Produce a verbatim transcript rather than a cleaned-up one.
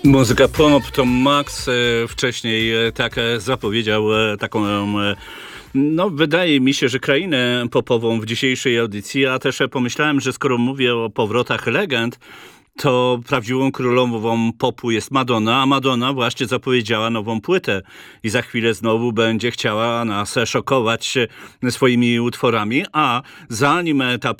Muzyka pop to Max e, wcześniej e, tak e, zapowiedział e, taką e, no wydaje mi się, że krainę popową w dzisiejszej audycji, a też e, pomyślałem, że skoro mówię o powrotach legend, to prawdziwą królową popu jest Madonna, a Madonna właśnie zapowiedziała nową płytę i za chwilę znowu będzie chciała nas szokować swoimi utworami, a zanim ta